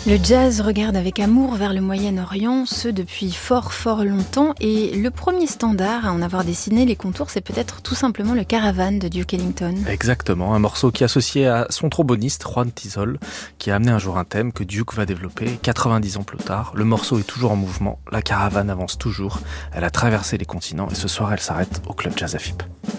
Le jazz regarde avec amour vers le Moyen-Orient, ce depuis fort longtemps, et le premier standard à en avoir dessiné les contours, c'est peut-être tout simplement le Caravan de Duke Ellington. Exactement, un morceau qui est associé à son tromboniste Juan Tisol, qui a amené un jour un thème que Duke va développer 90 ans plus tard. Le morceau est toujours en mouvement, la caravane avance toujours, elle a traversé les continents et ce soir elle s'arrête au Club Jazz Afip.